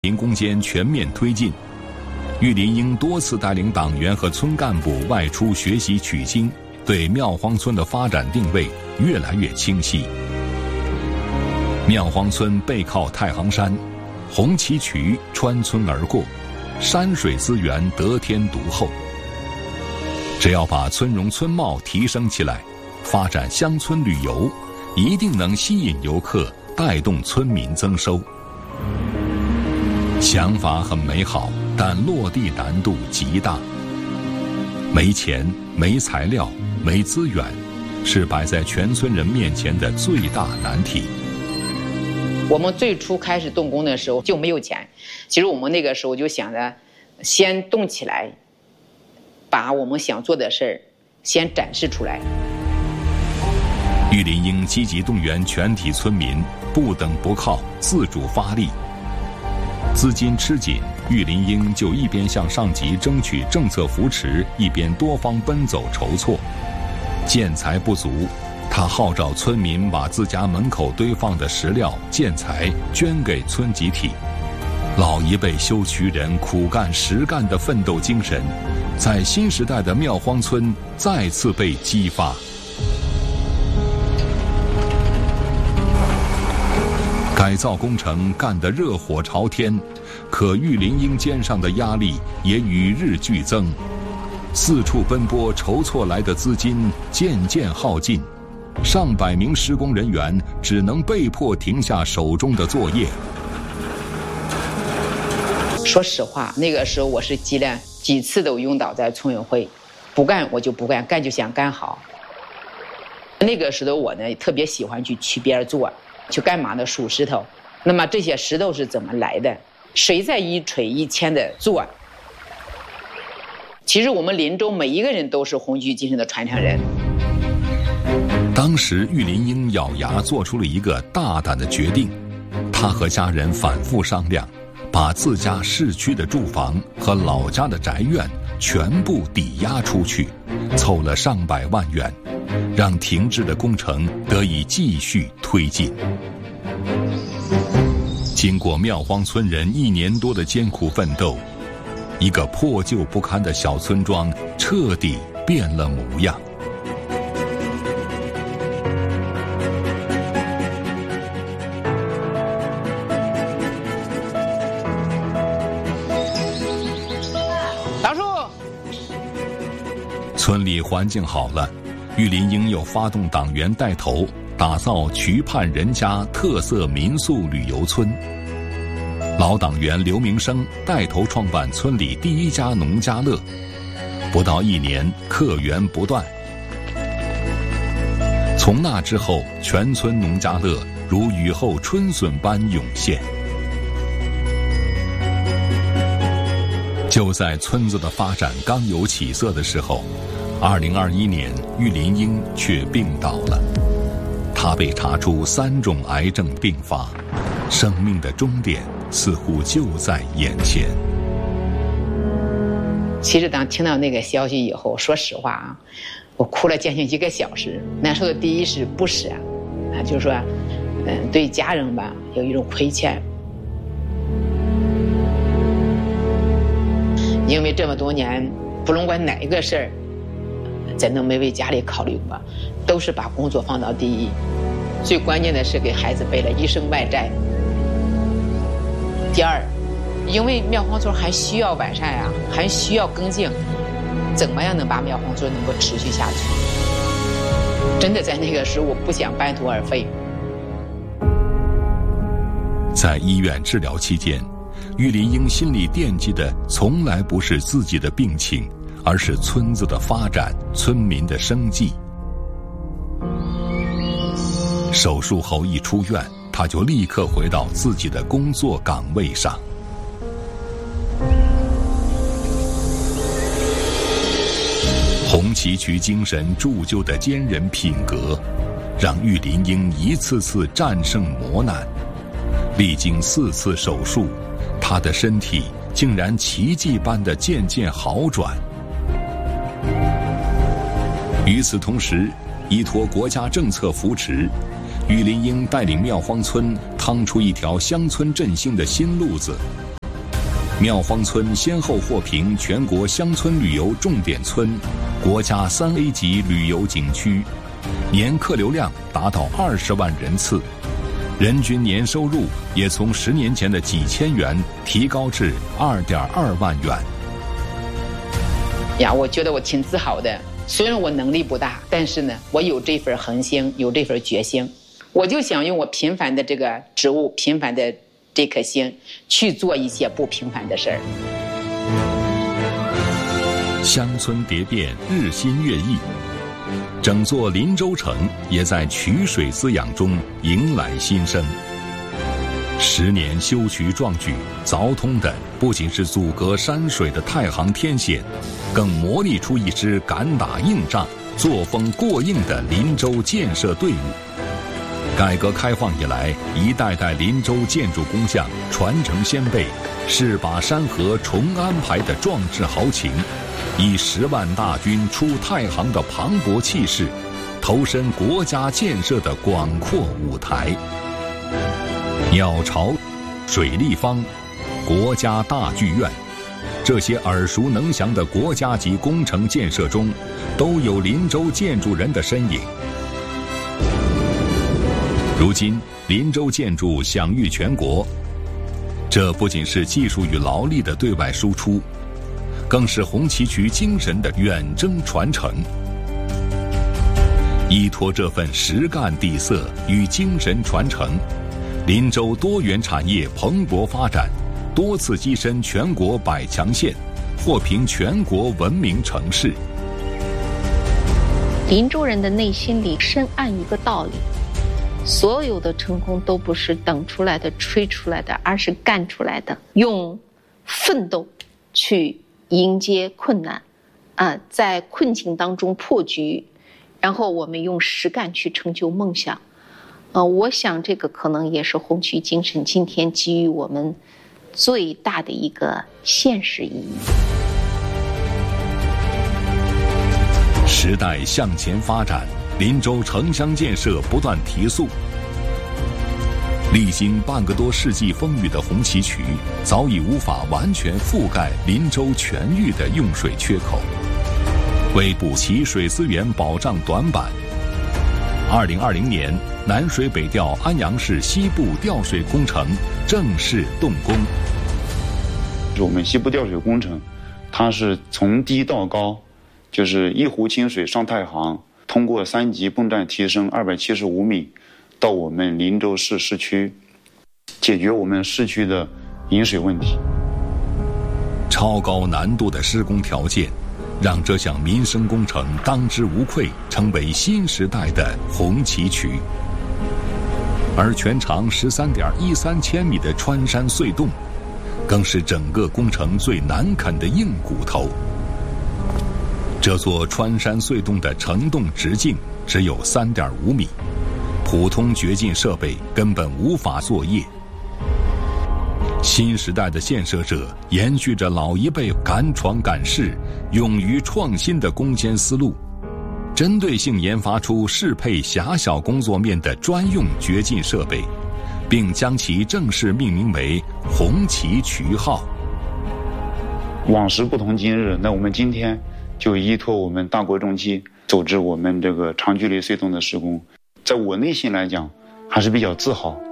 民攻坚全面推进，玉林英多次带领党员和村干部外出学习取经，对庙荒村的发展定位越来越清晰。庙荒村背靠太行山，红旗渠穿村而过，山水资源得天独厚。只要把村容村貌提升起来，发展乡村旅游，一定能吸引游客，带动村民增收。想法很美好，但落地难度极大。没钱、没材料、没资源，是摆在全村人面前的最大难题。 我们最初开始动工的时候就没有钱，其实我们那个时候就想着，先动起来，把我们想做的事儿先展示出来。 玉林英积极动员全体村民，不等不靠，自主发力。资金吃紧，玉林英就一边向上级争取政策扶持，一边多方奔走筹措。建材不足，他号召村民把自家门口堆放的石料、建材捐给村集体。老一辈修渠人苦干实干的奋斗精神，在新时代的庙荒村再次被激发。改造工程干得热火朝天，可玉林英肩上的压力也与日俱增，四处奔波筹措来的资金渐渐耗尽，上百名施工人员只能被迫停下手中的作业。 说实话，那个时候我是急了几次都晕倒在村委会，不干我就不干，干就想干好。那个时候我呢特别喜欢去区边做，去干嘛呢？数石头。那么这些石头是怎么来的？谁在一锤一铅的做？其实我们林州每一个人都是红旗精神的传承人。 当时玉林英咬牙做出了一个大胆的决定，他和家人反复商量，把自家市区的住房和老家的宅院全部抵押出去，凑了上百万元，让停滞的工程得以继续推进。经过庙荒村人1年多的艰苦奋斗，一个破旧不堪的小村庄彻底变了模样。 老叔， 村里环境好了，玉林英又发动党员带头，打造渠畔人家特色民宿旅游村。老党员刘明生带头创办村里第一家农家乐，不到1年，客源不断。从那之后，全村农家乐如雨后春笋般涌现。就在村子的发展刚有起色的时候，2021年，玉林英却病倒了。他被查出3种癌症并发，生命的终点似乎就在眼前。 其实当听到那个消息以后，说实话啊，我哭了将近1个小时。那时候的第一是不舍啊，就是说，对家人吧有一种亏欠。因为这么多年，不论管哪一个事儿，咱都没为家里考虑过，都是把工作放到第一。最关键的是给孩子背了1身外债。第二，因为庙荒村还需要完善啊，还需要更进，怎么样能把庙荒村能够持续下去？真的在那个时候，我不想半途而废。 在医院治疗期间，玉林英心里惦记的从来不是自己的病情，而是村子的发展，村民的生计。手术后一出院，他就立刻回到自己的工作岗位上。红旗渠精神铸就的坚韧品格，让玉林英一次次战胜磨难。历经4次手术，他的身体竟然奇迹般的渐渐好转。与此同时，依托国家政策扶持，玉林英带领庙荒村趟出一条乡村振兴的新路子。 妙芳村先后获评全国乡村旅游重点村、国家3A 级旅游景区，年客流量达到20万人次，人均年收入也从10年前的几千元提高至2.2万元。 呀，我觉得我挺自豪的。虽然我能力不大，但是呢，我有这份恒心，有这份决心。我就想用我平凡的这个职务，平凡的这颗心，去做一些不平凡的事儿。 乡村蝶变，日新月异，整座林州城也在渠水滋养中迎来新生。10年修渠壮举，凿通的不仅是阻隔山水的太行天险，更磨砺出一支敢打硬仗、作风过硬的林州建设队伍。改革开放以来，一代代林州建筑工匠传承先辈，是把山河重安排的壮志豪情，以10万大军出太行的磅礴气势，投身国家建设的广阔舞台。鸟巢、水立方、国家大剧院，这些耳熟能详的国家级工程建设中，都有林州建筑人的身影。如今，林州建筑享誉全国，这不仅是技术与劳力的对外输出，更是红旗渠精神的远征传承。依托这份实干底色与精神传承，林州多元产业蓬勃发展，多次跻身全国100强县，获评全国文明城市。 林州人的内心里深谙一个道理，所有的成功都不是等出来的、吹出来的，而是干出来的。用奋斗去迎接困难，在困境当中破局，然后我们用实干去成就梦想。我想这个可能也是红旗精神今天给予我们最大的一个现实意义。 时代向前发展，林州城乡建设不断提速。历经半个多世纪风雨的红旗渠，早已无法完全覆盖林州全域的用水缺口。为补齐水资源保障短板，2020年南水北调安阳市西部调水工程正式动工。 我们西部调水工程，它是从低到高，就是一湖清水上太行，通过3级泵站提升275米，到我们林州市市区，解决我们市区的饮水问题。 超高难度的施工条件，让这项民生工程当之无愧成为新时代的红旗渠。而全长13.13千米的穿山隧洞，更是整个工程最难啃的硬骨头。这座穿山隧洞的承洞直径只有3.5米，普通掘进设备根本无法作业。新时代的建设者延续着老一辈敢闯敢试、勇于创新的攻坚思路，针对性研发出适配狭小工作面的专用掘进设备，并将其正式命名为红旗渠号。 往时不同今日，那我们今天就依托我们大国重器走至我们这个长距离隧洞的施工，在我内心来讲还是比较自豪。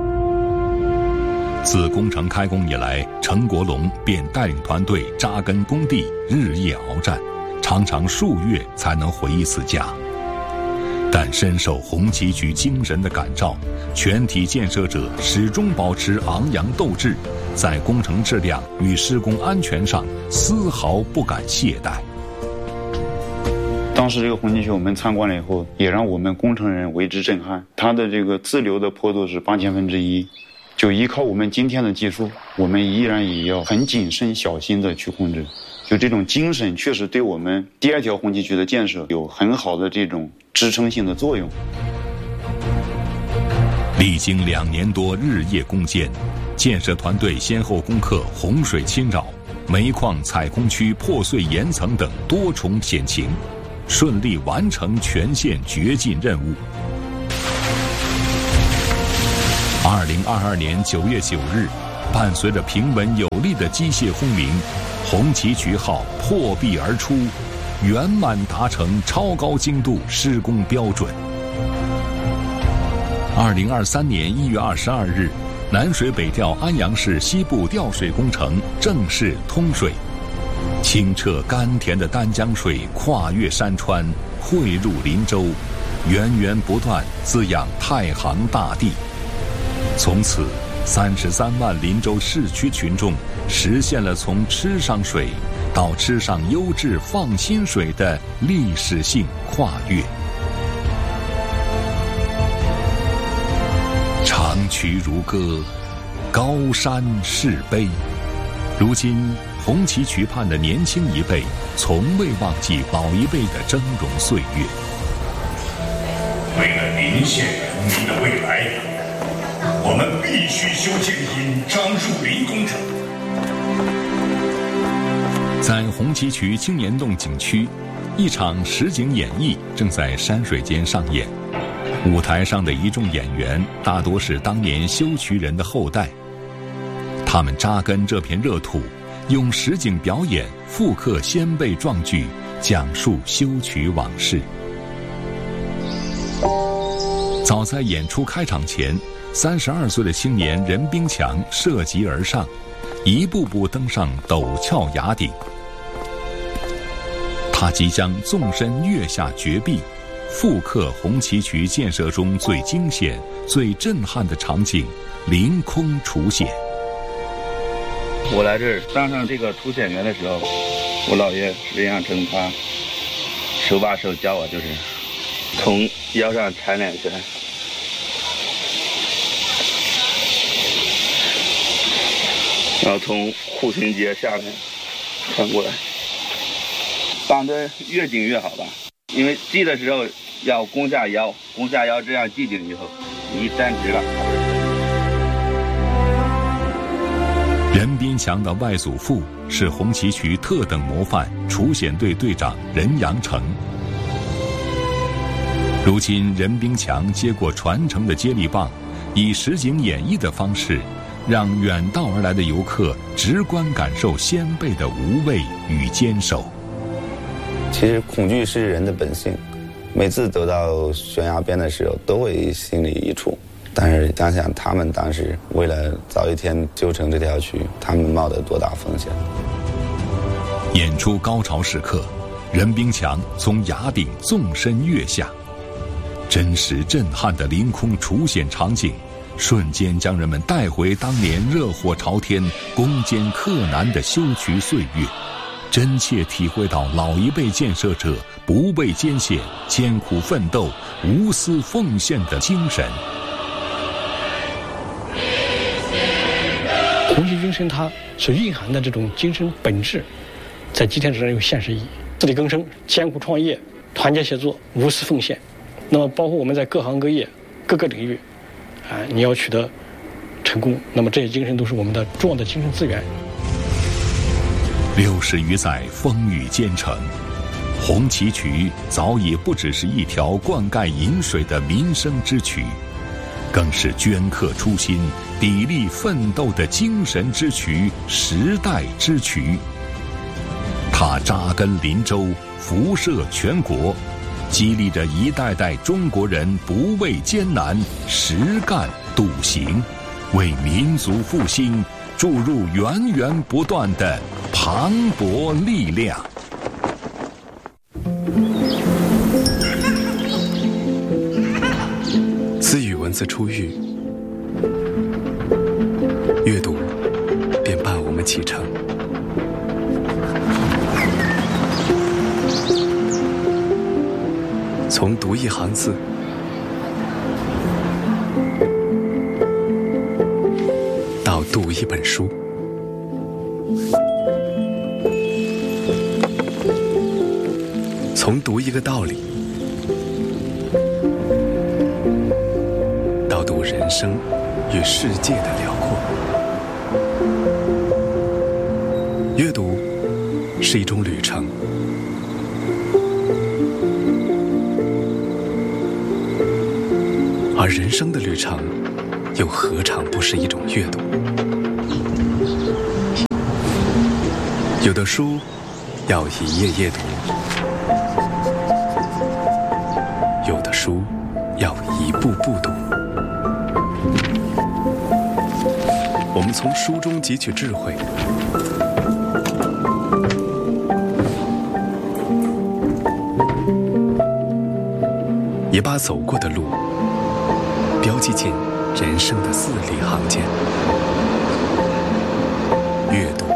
自工程开工以来，陈国龙便带领团队扎根工地，日夜鏖战，常常数月才能回一次家。但深受红旗渠精神的感召，全体建设者始终保持昂扬斗志，在工程质量与施工安全上丝毫不敢懈怠。 当时这个红旗渠我们参观了以后，也让我们工程人为之震撼。它的这个自流的坡度是8000分之一，就依靠我们今天的技术，我们依然也要很谨慎小心的去控制。就这种精神确实对我们第2条红旗渠的建设有很好的这种支撑性的作用。 历经2年多日夜攻坚，建设团队先后攻克洪水侵扰、煤矿采空区破碎岩层等多重险情，顺利完成全线掘进任务。2022年9月9日， 伴随着平稳有力的机械轰鸣，红旗渠号破壁而出，圆满达成超高精度施工标准。2023年1月22日，南水北调安阳市西部调水工程正式通水，清澈甘甜的丹江水跨越山川，汇入林州，源源不断滋养太行大地。从此33万林州市区群众实现了从吃上水到吃上优质放心水的历史性跨越。长渠如歌，高山是碑。如今红旗渠畔的年轻一辈从未忘记老一辈的峥嵘岁月。 为了林县人民的未来，我们必须修建引漳入林工程。 在红旗渠青年洞景区，一场实景演绎正在山水间上演。舞台上的一众演员大多是当年修渠人的后代，他们扎根这片热土，用实景表演复刻先辈壮举，讲述修渠往事。早在演出开场前，32岁的青年任兵强涉级而上，一步步登上陡峭崖顶。他即将纵身跃下绝壁，复刻红旗渠建设中最惊险、最震撼的场景，凌空出现。 我来这儿当上这个图显员的时候，我姥爷任养成他手把手教我，就是从腰上缠2圈，然后从护裙节下面穿过来，绑得越紧越好吧，因为系的时候要弓下腰，这样系紧以后，你一站直了。 任斌强的外祖父是红旗渠特等模范除险队队长任阳成。如今任斌强接过传承的接力棒，以实景演绎的方式，让远道而来的游客直观感受先辈的无畏与坚守。 其实恐惧是人的本性，每次走到悬崖边的时候都会心里一怵，但是想想他们当时为了早一天修成这条渠，他们冒的多大风险。 演出高潮时刻，任兵强从崖顶纵身跃下，真实震撼的凌空除险场景，瞬间将人们带回当年热火朝天、攻坚克难的修渠岁月，真切体会到老一辈建设者不畏艰险、艰苦奋斗、无私奉献的精神。 红旗精神它所蕴含的这种精神本质，在今天仍然有现实意义。自力更生、艰苦创业、团结协作、无私奉献，那么包括我们在各行各业、各个领域，你要取得成功，那么这些精神都是我们的重要的精神资源。 60余载风雨兼程，红旗渠早已不只是一条灌溉饮水的民生之渠，更是镌刻初心、砥砺奋斗的精神之渠、时代之渠。它扎根林州，辐射全国，激励着一代代中国人不畏艰难、实干笃行，为民族复兴注入源源不断的磅礴力量。 自与文字初遇，阅读便伴我们启程。从读一行字，到读一本书，从读一个道理，到读人生与世界的辽阔。阅读是一种旅程，而人生的旅程又何尝不是一种阅读？ 有的书要一页页读，有的书要一步步读。我们从书中汲取智慧，也把走过的路标记进人生的字里行间。阅读